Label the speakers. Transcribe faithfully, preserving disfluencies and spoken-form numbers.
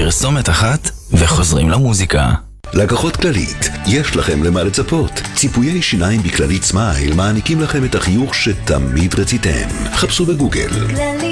Speaker 1: פרסומת אחת וחוזרים למוזיקה.
Speaker 2: לקוחות כללית, יש לכם למה לצפות. ציפויי שיניים בכללית סמייל מעניקים לכם את החיוך שתמיד רציתם. חפשו בגוגל.